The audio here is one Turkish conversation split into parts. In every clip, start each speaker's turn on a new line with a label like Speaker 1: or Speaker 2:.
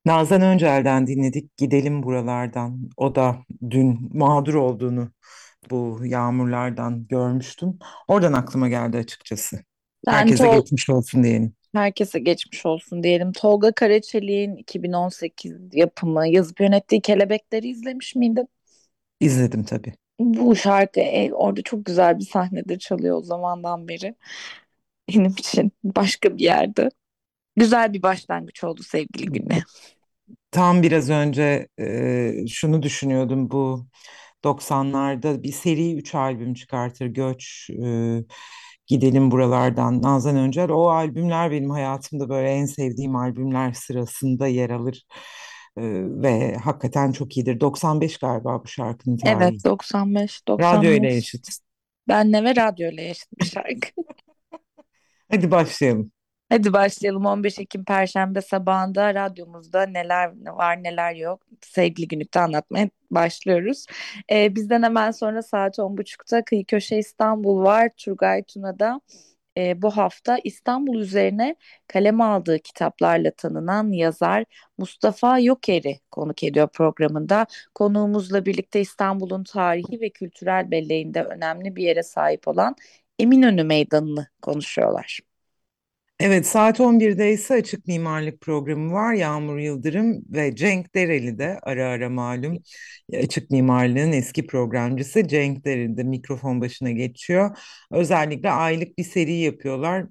Speaker 1: Nazan Öncel'den dinledik Gidelim Buralardan. O da dün mağdur olduğunu bu yağmurlardan görmüştüm. Oradan aklıma geldi açıkçası.
Speaker 2: Ben
Speaker 1: Herkese geçmiş olsun diyelim.
Speaker 2: herkese geçmiş olsun diyelim. Tolga Karaçelik'in 2018 yapımı yazıp yönettiği Kelebekleri izlemiş miydin?
Speaker 1: İzledim tabii.
Speaker 2: Bu şarkı orada çok güzel bir sahnede çalıyor o zamandan beri. Benim için başka bir yerde. Güzel bir başlangıç oldu sevgili Güne.
Speaker 1: Tam biraz önce şunu düşünüyordum, bu 90'larda bir seri 3 albüm çıkartır Göç, Gidelim Buralardan, Nazan Öncel. O albümler benim hayatımda böyle en sevdiğim albümler sırasında yer alır. Ve hakikaten çok iyidir. 95 galiba bu şarkının tarihi.
Speaker 2: Evet, 95
Speaker 1: Radyo ile
Speaker 2: 95.
Speaker 1: eşit.
Speaker 2: Benle ve radyo ile yaşadı bir şarkı.
Speaker 1: Hadi başlayalım.
Speaker 2: Hadi başlayalım. 15 Ekim Perşembe sabahında radyomuzda neler var neler yok sevgili Günlük'te anlatmaya başlıyoruz. Bizden hemen sonra saat 10.30'da Kıyı Köşe İstanbul var. Turgay Tuna'da bu hafta İstanbul üzerine kaleme aldığı kitaplarla tanınan yazar Mustafa Yoker'i konuk ediyor programında. Konuğumuzla birlikte İstanbul'un tarihi ve kültürel belleğinde önemli bir yere sahip olan Eminönü Meydanı'nı konuşuyorlar.
Speaker 1: Evet, saat 11'de ise açık mimarlık programı var. Yağmur Yıldırım ve Cenk Dereli de ara ara malum açık mimarlığın eski programcısı Cenk Dereli de mikrofon başına geçiyor. Özellikle aylık bir seri yapıyorlar.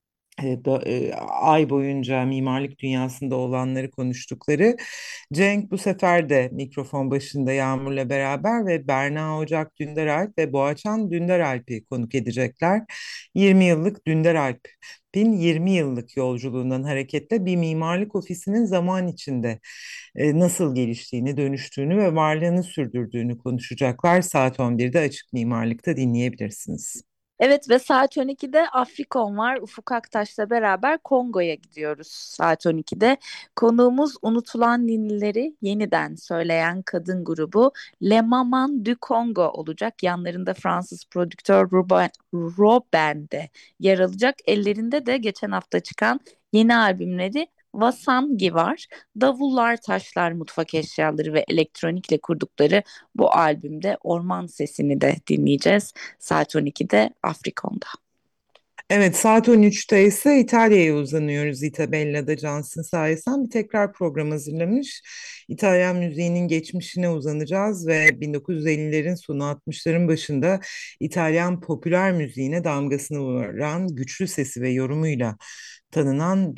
Speaker 1: Ay boyunca mimarlık dünyasında olanları konuştukları. Cenk bu sefer de mikrofon başında Yağmur'la beraber ve Berna Ocak Dündaralp ve Boğaçan Dündaralp'i konuk edecekler. 20 yıllık Dündaralp'in 20 yıllık yolculuğundan hareketle bir mimarlık ofisinin zaman içinde nasıl geliştiğini, dönüştüğünü ve varlığını sürdürdüğünü konuşacaklar. Saat 11'de Açık Mimarlık'ta dinleyebilirsiniz.
Speaker 2: Evet ve saat 12'de Afrikon var. Ufuk Aktaş'la beraber Kongo'ya gidiyoruz saat 12'de. Konuğumuz unutulan ninnileri yeniden söyleyen kadın grubu Le Maman du Congo olacak. Yanlarında Fransız prodüktör Robin de yer alacak. Ellerinde de geçen hafta çıkan yeni albümleri Vasangi var. Davullar, taşlar, mutfak eşyaları ve elektronikle kurdukları bu albümde orman sesini de dinleyeceğiz. Saat 12'de Afrikon'da.
Speaker 1: Evet, saat 13'te ise İtalya'ya uzanıyoruz. Itabella'da Johnson sayesinde bir tekrar program hazırlamış. İtalyan müziğinin geçmişine uzanacağız ve 1950'lerin sonu 60'ların başında İtalyan popüler müziğine damgasını vuran güçlü sesi ve yorumuyla tanınan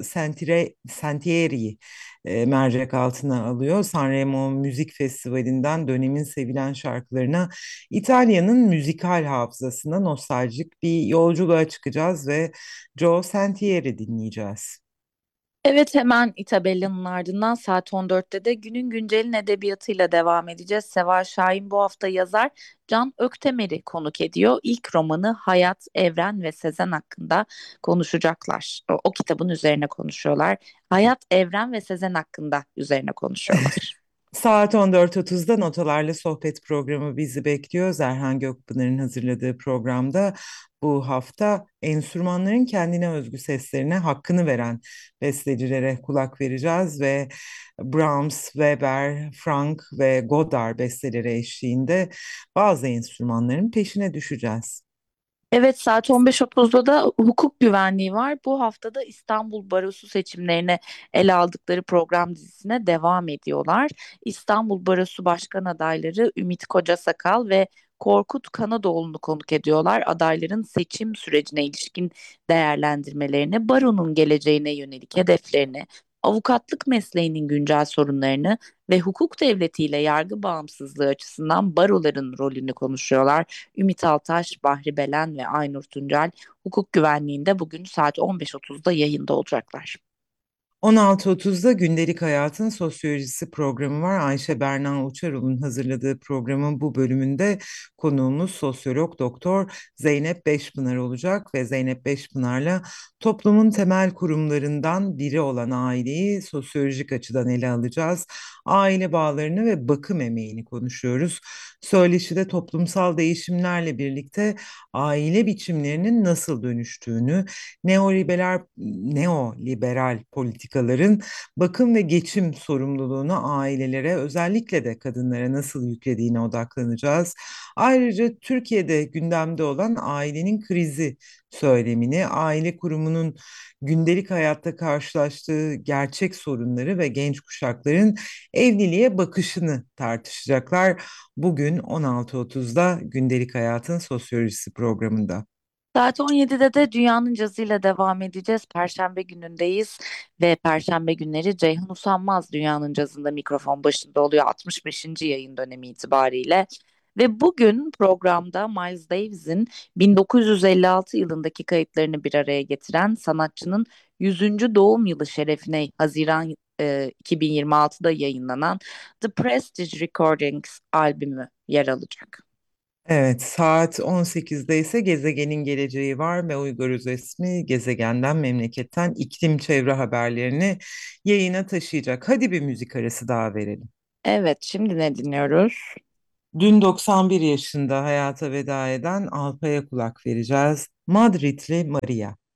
Speaker 1: Santieri'yi mercek altına alıyor. Sanremo Müzik Festivali'nden dönemin sevilen şarkılarına İtalya'nın müzikal hafızasına nostaljik bir yolculuğa çıkacağız ve Joe Santieri dinleyeceğiz.
Speaker 2: Evet, hemen Itabella'nın ardından saat 14'te de günün güncelin edebiyatıyla devam edeceğiz. Seval Şahin bu hafta yazar Can Öktemer'i konuk ediyor. İlk romanı Hayat, Evren ve Sezen hakkında konuşacaklar. O kitabın üzerine konuşuyorlar. Hayat, Evren ve Sezen hakkında üzerine konuşuyorlar.
Speaker 1: Saat 14.30'da Notalarla Sohbet programı bizi bekliyor. Zerhan Gökpınar'ın hazırladığı programda bu hafta enstrümanların kendine özgü seslerine hakkını veren bestecilere kulak vereceğiz ve Brahms, Weber, Frank ve Godard besteleri eşliğinde bazı enstrümanların peşine düşeceğiz.
Speaker 2: Evet, saat 15.30'da da hukuk güvenliği var. Bu haftada İstanbul Barosu seçimlerine ele aldıkları program dizisine devam ediyorlar. İstanbul Barosu Başkan adayları Ümit Kocasakal ve Korkut Kanadoğlu'nu konuk ediyorlar. Adayların seçim sürecine ilişkin değerlendirmelerini, baronun geleceğine yönelik hedeflerini, avukatlık mesleğinin güncel sorunlarını ve hukuk devletiyle yargı bağımsızlığı açısından baroların rolünü konuşuyorlar. Ümit Altaş, Bahri Belen ve Aynur Tuncel hukuk güvenliğinde bugün saat 15.30'da yayında olacaklar.
Speaker 1: 16.30'da Gündelik Hayatın Sosyolojisi programı var. Ayşe Berna Uçarol'un hazırladığı programın bu bölümünde konuğumuz sosyolog doktor Zeynep Beşpınar olacak ve Zeynep Beşpınar'la toplumun temel kurumlarından biri olan aileyi sosyolojik açıdan ele alacağız. Aile bağlarını ve bakım emeğini konuşuyoruz. Söyleşide toplumsal değişimlerle birlikte aile biçimlerinin nasıl dönüştüğünü, neoliberal politik politikaların bakım ve geçim sorumluluğunu ailelere, özellikle de kadınlara nasıl yüklediğine odaklanacağız. Ayrıca Türkiye'de gündemde olan ailenin krizi söylemini, aile kurumunun gündelik hayatta karşılaştığı gerçek sorunları ve genç kuşakların evliliğe bakışını tartışacaklar. Bugün 16.30'da Gündelik Hayatın Sosyolojisi programında.
Speaker 2: Saat 17'de de Dünyanın Cazıyla devam edeceğiz. Perşembe günündeyiz ve Perşembe günleri Ceyhun Usanmaz Dünyanın Cazında mikrofon başında oluyor 65. yayın dönemi itibariyle. Ve bugün programda Miles Davis'in 1956 yılındaki kayıtlarını bir araya getiren sanatçının 100. doğum yılı şerefine Haziran 2026'da yayınlanan The Prestige Recordings albümü yer alacak.
Speaker 1: Evet, saat 18'de ise Gezegenin Geleceği var ve Uygar Özesmi gezegenden, memleketten iklim çevre haberlerini yayına taşıyacak. Hadi bir müzik arası daha verelim.
Speaker 2: Evet, şimdi ne dinliyoruz?
Speaker 1: Dün 91 yaşında hayata veda eden Alpay'a kulak vereceğiz. Madridli Maria.